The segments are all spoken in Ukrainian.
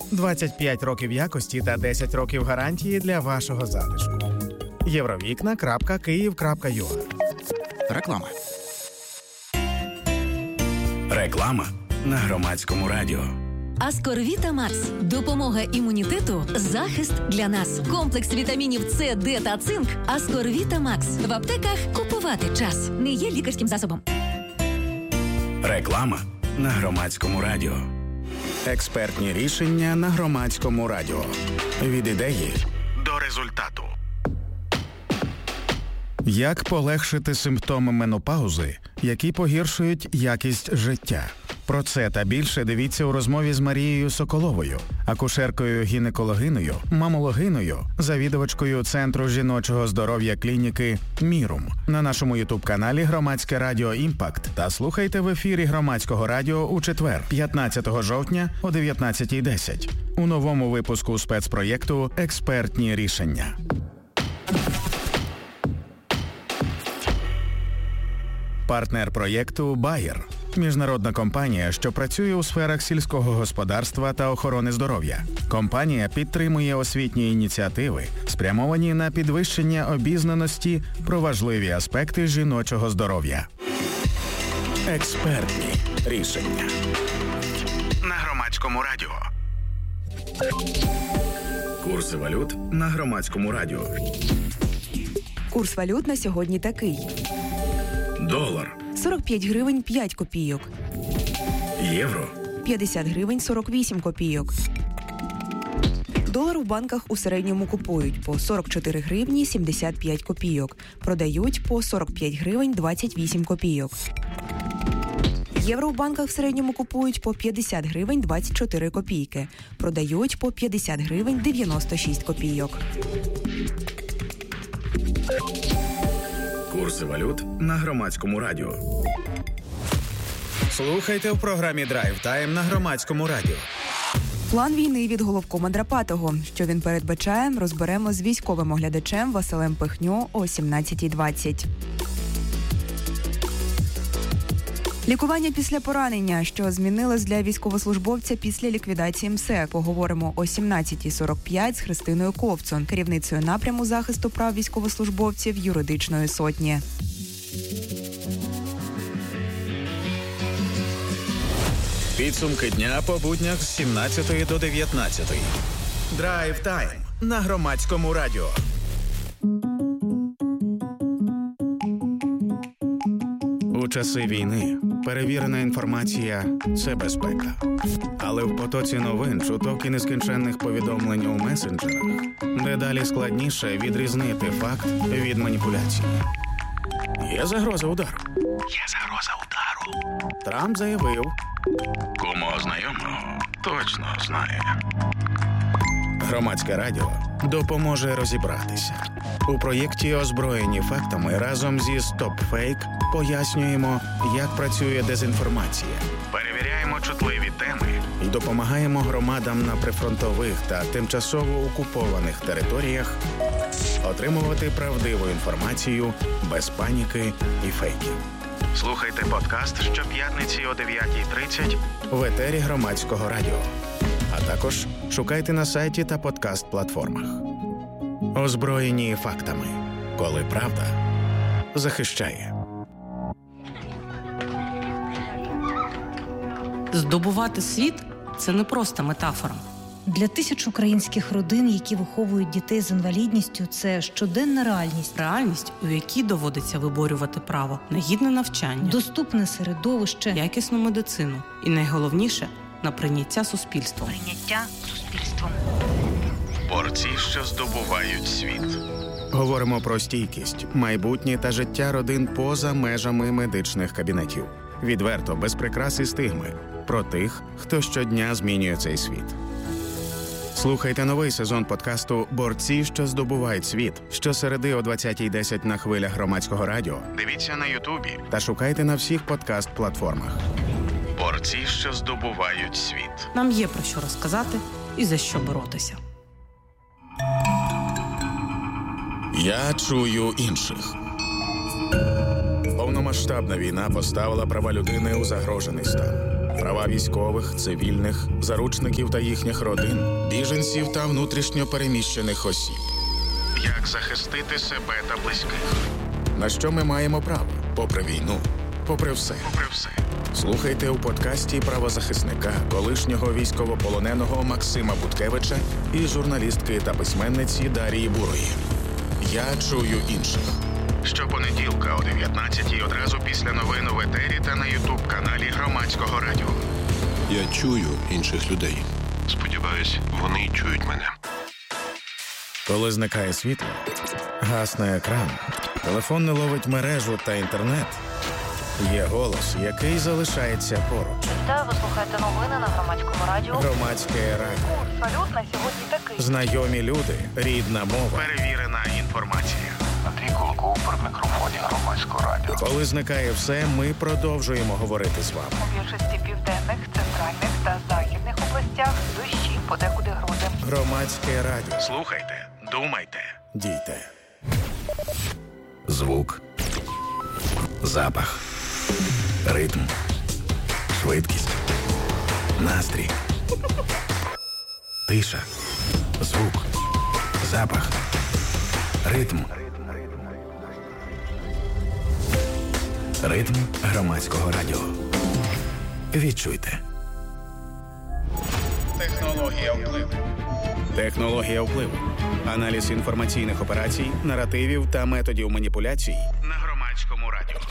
25 років якості та 10 років гарантії для вашого затишку. Євровікна.Київ.ua. Реклама. Реклама на Громадському радіо. Аскорвіта Макс. Допомога імунітету, захист для нас. Комплекс вітамінів С, Д та цинк. Аскорвіта Макс. В аптеках купувати час. Не є лікарським засобом. Реклама на Громадському радіо. Експертні рішення на Громадському радіо. Від ідеї до результату. Як полегшити симптоми менопаузи, які погіршують якість життя? Про це та більше дивіться у розмові з Марією Соколовою, акушеркою-гінекологиною, мамологиною, завідувачкою Центру жіночого здоров'я клініки «Мірум» на нашому ютуб-каналі «Громадське радіо Імпакт» та слухайте в ефірі Громадського радіо у четвер, 15 жовтня о 19:10 у новому випуску спецпроєкту «Експертні рішення». Партнер проєкту «Байер» – міжнародна компанія, що працює у сферах сільського господарства та охорони здоров'я. Компанія підтримує освітні ініціативи, спрямовані на підвищення обізнаності про важливі аспекти жіночого здоров'я. Експертні рішення на Громадському радіо. Курси валют на Громадському радіо. Курс валют на сьогодні такий. Долар. 45 гривень 5 копійок. Євро. 50 гривень 48 копійок. Долар у банках у середньому купують по 44 гривні 75 копійок. Продають по 45 гривень 28 копійок. Євро в банках в середньому купують по 50 гривень 24 копійки. Продають по 50 гривень 96 копійок. Курси валют на Громадському радіо. Слухайте в програмі «Драйв Тайм» на Громадському радіо. План війни від головкома Драпатого. Що він передбачає, розберемо з військовим оглядачем Василем Пихньо о 17:20. Лікування після поранення, що змінилось для військовослужбовця після ліквідації МСЕК. Поговоримо о 17:45 з Христиною Ковцун, керівницею напряму захисту прав військовослужбовців юридичної сотні. Підсумки дня по буднях з 17 до 19. Драйв Тайм на Громадському радіо. У часи війни перевірена інформація – це безпека. Але в потоці новин, чуток і нескінченних повідомлень у месенджерах дедалі складніше відрізнити факт від маніпуляції. Є загроза удару. Трамп заявив. Кому знайомого точно знає. Громадське радіо допоможе розібратися. У проєкті «Озброєні фактами» разом зі «Стоп-фейк» пояснюємо, як працює дезінформація. Перевіряємо чутливі теми і допомагаємо громадам на прифронтових та тимчасово окупованих територіях отримувати правдиву інформацію без паніки і фейків. Слухайте подкаст щоп'ятниці о 9:30 в етері Громадського радіо. А також шукайте на сайті та подкаст-платформах. Озброєні фактами. Коли правда захищає. Здобувати світ – це не просто метафора. Для тисяч українських родин, які виховують дітей з інвалідністю, це щоденна реальність. Реальність, у якій доводиться виборювати право на гідне навчання, доступне середовище, якісну медицину і, найголовніше, на прийняття суспільством. Борці, що здобувають світ. Говоримо про стійкість, майбутнє та життя родин поза межами медичних кабінетів. Відверто, без прикрас і стигми. Про тих, хто щодня змінює цей світ. Слухайте новий сезон подкасту «Борці, що здобувають світ» щосереди о 20:10 на хвилях Громадського радіо. Дивіться на Ютубі та шукайте на всіх подкаст-платформах. Борці, що здобувають світ. Нам є про що розказати і за що боротися. Я чую інших. Повномасштабна війна поставила права людини у загрожений стан. права військових, цивільних, заручників та їхніх родин, біженців та внутрішньо переміщених осіб. Як захистити себе та близьких? На що ми маємо право? Попри війну, попри все. Слухайте у подкасті правозахисника, колишнього військовополоненого Максима Буткевича і журналістки та письменниці Дарії Бурої. «Я чую інших». Щопонеділка о 19-й одразу після новин у етері та на ютуб-каналі Громадського радіо. Я чую інших людей. Сподіваюсь, вони чують мене. Коли зникає світло, гасне екран, телефон не ловить мережу та інтернет, є голос, який залишається поруч. Та ви слухаєте новини на Громадському радіо. Громадське радіо. Курс валют на сьогодні такий. Знайомі люди, рідна мова. Перевірена інформація. Андрій Кулаков при мікрофоні Громадського радіо. Коли зникає все, ми продовжуємо говорити з вами. У більшості південних, центральних та західних областях дощі, подекуди грози. Громадське радіо. Слухайте, думайте. Дійте. Звук. Запах. Ритм. Швидкість. Настрій. Тиша. Звук. Запах. Ритм. Ритм Громадського радіо. Відчуйте. Технологія впливу. Технологія впливу. Аналіз інформаційних операцій, наративів та методів маніпуляцій На Громадському радіо.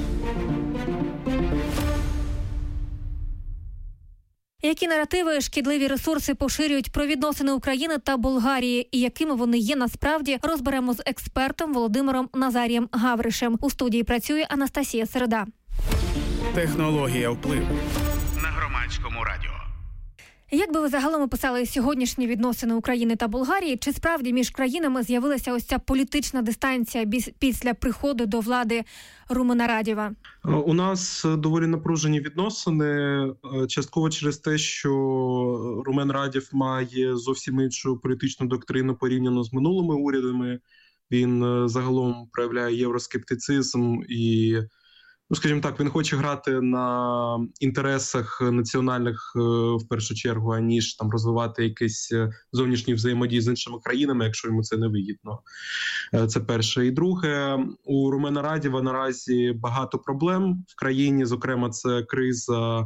Які наративи, шкідливі ресурси поширюють про відносини України та Болгарії і якими вони є насправді, розберемо з експертом Володимиром Назарієм Гавришем. У студії працює Анастасія Середа. Технологія впливу. На Громадському радіо. Як би ви загалом описали сьогоднішні відносини України та Болгарії? Чи справді між країнами з'явилася ось ця політична дистанція після приходу до влади Румена Радєва? У нас доволі напружені відносини, частково через те, що Румен Радєв має зовсім іншу політичну доктрину порівняно з минулими урядами. Він загалом проявляє євроскептицизм і, скажімо так, він хоче грати на інтересах національних в першу чергу, аніж там розвивати якісь зовнішні взаємодії з іншими країнами, якщо йому це не вигідно. Це перше. І друге, у Румена Радєва наразі багато проблем в країні, зокрема це криза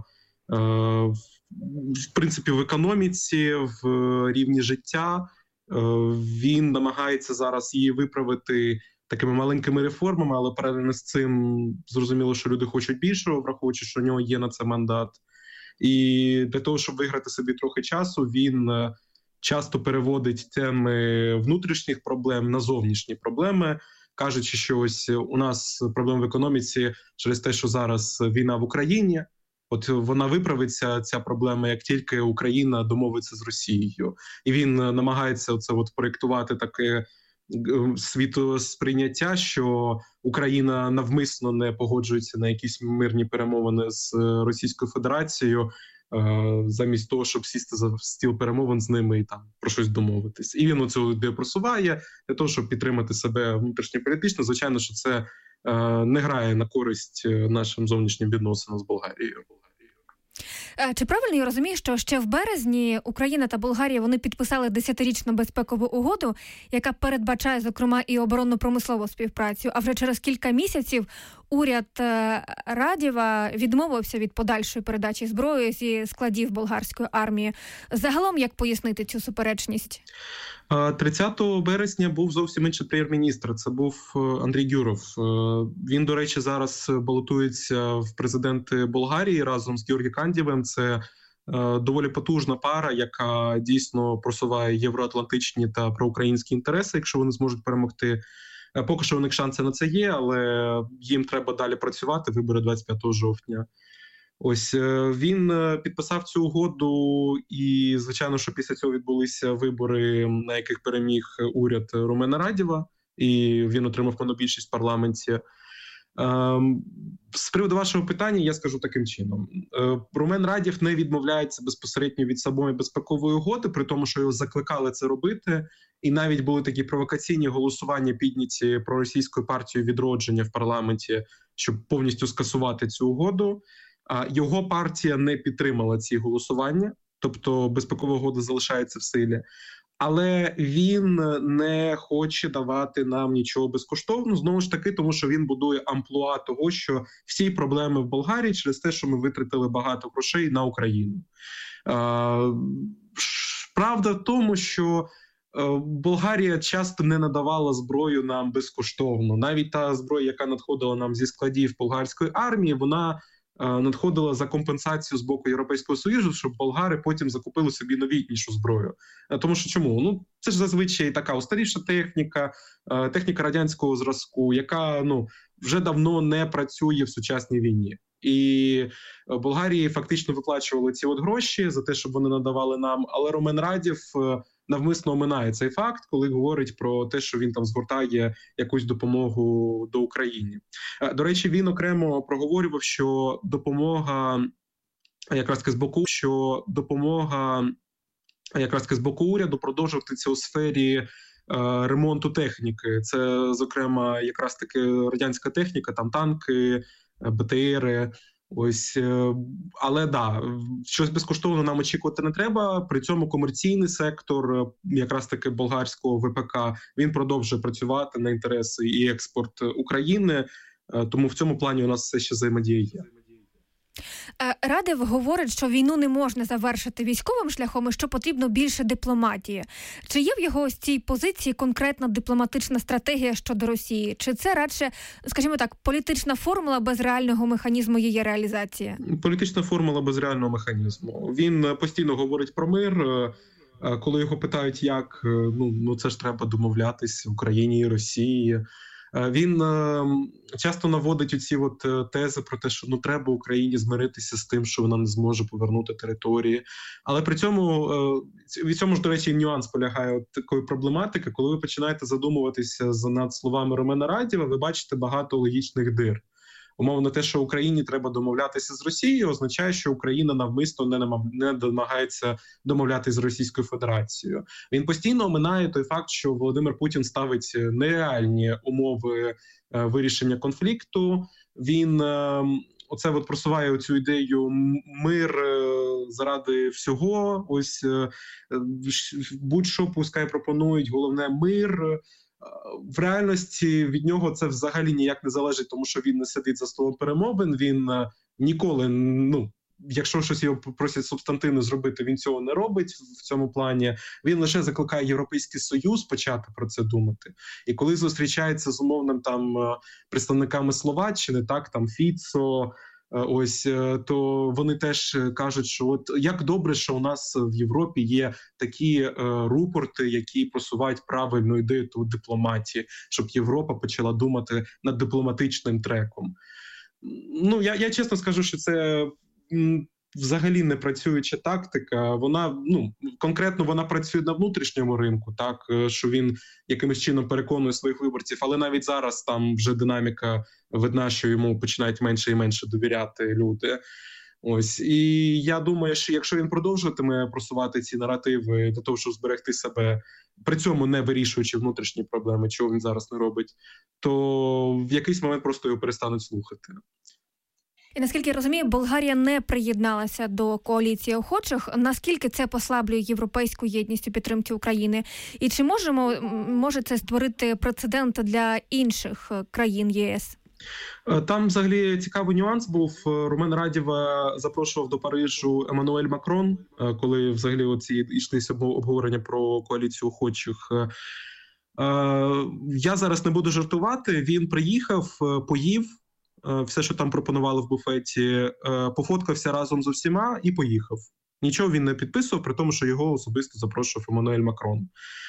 в принципі в економіці, в рівні життя. Він намагається зараз її виправити такими маленькими реформами, але паралельно з цим зрозуміло, що люди хочуть більшого, враховуючи, що у нього є на це мандат. І для того, щоб виграти собі трохи часу, він часто переводить теми внутрішніх проблем на зовнішні проблеми, кажучи, що ось у нас проблеми в економіці через те, що зараз війна в Україні. От вона виправиться, ця проблема, як тільки Україна домовиться з Росією. І він намагається оце от проєктувати таке світосприйняття, що Україна навмисно не погоджується на якісь мирні перемовини з Російською Федерацією, замість того, щоб сісти за стіл перемовин з ними і там про щось домовитись. І він оцю ідею просуває для того, щоб підтримати себе внутрішньополітично. Звичайно, що це не грає на користь нашим зовнішнім відносинам з Болгарією. Чи правильно я розумію, що ще в березні Україна та Болгарія вони підписали 10-річну безпекову угоду, яка передбачає, зокрема, і оборонно-промислову співпрацю, а вже через кілька місяців уряд Радєва відмовився від подальшої передачі зброї зі складів болгарської армії. Загалом, як пояснити цю суперечність? 30 березня був зовсім інший прем'єр-міністр. Це був Андрій Гюров. Він, до речі, зараз балотується в президенти Болгарії разом з Георгієм Кандєвим. Це доволі потужна пара, яка дійсно просуває євроатлантичні та проукраїнські інтереси, якщо вони зможуть перемогти. Поки що у них шанси на це є, але їм треба далі працювати. Вибори 25 жовтня. Ось він підписав цю угоду, і звичайно, що після цього відбулися вибори, на яких переміг уряд Румена Радєва, і він отримав монобільшість в парламенті. З приводу вашого питання я скажу таким чином. Румен Радєв не відмовляється безпосередньо від самої безпекової угоди, при тому, що його закликали це робити, і навіть були такі провокаційні голосування підняті проросійською партією «Відродження» в парламенті, щоб повністю скасувати цю угоду. Його партія не підтримала ці голосування, тобто безпекова угода залишається в силі. Але він не хоче давати нам нічого безкоштовно, знову ж таки, тому що він будує амплуа того, що всі проблеми в Болгарії через те, що ми витратили багато грошей на Україну. Правда в тому, що Болгарія часто не надавала зброю нам безкоштовно. Навіть та зброя, яка надходила нам зі складів болгарської армії, вона надходила за компенсацію з боку Європейського Союзу, щоб болгари потім закупили собі новітнішу зброю. Тому що чому? Це ж зазвичай така устарівша техніка, техніка радянського зразку, яка вже давно не працює в сучасній війні. І Болгарії фактично виплачували ці гроші за те, щоб вони надавали нам, але Румен Радєв навмисно оминає цей факт, коли говорить про те, що він там згортає якусь допомогу до України. До речі, він окремо проговорював, що допомога якраз з боку уряду продовжуватися у сфері ремонту техніки. Це, зокрема, якраз таки радянська техніка, там танки, БТРи. Але щось безкоштовно нам очікувати не треба. При цьому комерційний сектор, якраз таки болгарського ВПК, він продовжує працювати на інтереси і експорт України. Тому в цьому плані у нас все ще взаємодія є. Радєв говорить, що війну не можна завершити військовим шляхом і що потрібно більше дипломатії. Чи є в його ось цій позиції конкретна дипломатична стратегія щодо Росії? Чи це радше, скажімо так, політична формула без реального механізму її реалізації? Політична формула без реального механізму. Він постійно говорить про мир. Коли його питають, як, це ж треба домовлятись в Україні і Росії. Він часто наводить оці тези про те, що треба Україні змиритися з тим, що вона не зможе повернути території. Але при цьому, від цьому ж, до речі, нюанс полягає такої проблематики, коли ви починаєте задумуватися над словами Ромена Радєва, ви бачите багато логічних дир. Умовно, те, що Україні треба домовлятися з Росією, означає, що Україна навмисно не намагається домовлятися з Російською Федерацією. Він постійно оминає той факт, що Володимир Путін ставить нереальні умови вирішення конфлікту. Він просуває цю ідею мир заради всього. Будь-що пускай пропонують, головне мир. В реальності від нього це взагалі ніяк не залежить, тому що він не сидить за столом перемовин, він ніколи, якщо щось його просять субстантивно зробити, він цього не робить в цьому плані. Він лише закликає Європейський Союз почати про це думати. І коли зустрічається з умовним представниками Словаччини, Фіцо, то вони теж кажуть, що як добре, що у нас в Європі є такі рупорти, які просувають правильну ідею дипломатії, щоб Європа почала думати над дипломатичним треком. Я чесно скажу, що це взагалі не працююча тактика. Конкретно вона працює на внутрішньому ринку, що він якимось чином переконує своїх виборців, але навіть зараз там вже динаміка видна, що йому починають менше і менше довіряти люди. І я думаю, що якщо він продовжуватиме просувати ці наративи для того, щоб зберегти себе, при цьому не вирішуючи внутрішні проблеми, чого він зараз не робить, то в якийсь момент просто його перестануть слухати. І наскільки я розумію, Болгарія не приєдналася до коаліції охочих. Наскільки це послаблює європейську єдність у підтримці України? І чи може це створити прецедент для інших країн єС? Там взагалі цікавий нюанс був. Румен Радєва запрошував до Парижу Еммануель Макрон, коли взагалі йшлися обговорення про коаліцію охочих. Я зараз не буду жартувати. Він приїхав, поїв все, що там пропонували в буфеті, пофоткався разом з усіма і поїхав. Нічого він не підписував, при тому, що його особисто запрошував Еммануель Макрон.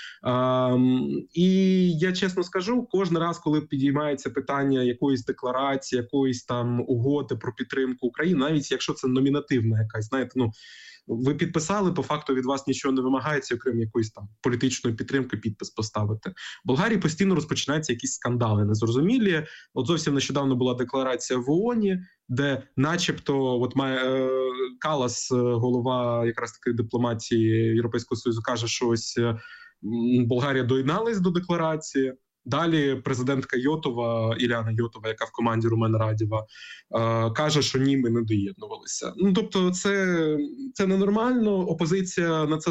І я чесно скажу, кожен раз, коли підіймається питання якоїсь декларації, якоїсь там угоди про підтримку України, навіть якщо це номінативна якась, ви підписали, по факту від вас нічого не вимагається, окрім якоїсь там політичної підтримки, підпис поставити. В Болгарії постійно розпочинаються якісь скандали незрозумілі. Зовсім нещодавно була декларація в ООНі, де начебто Калас, голова якраз таки дипломатії Європейського Союзу, каже, що Болгарія доєдналась до декларації. Далі президентка Йотова, Іляна Йотова, яка в команді Румена Радєва, каже, що ні, ми не доєднувалися. Ну, тобто це ненормально, опозиція на це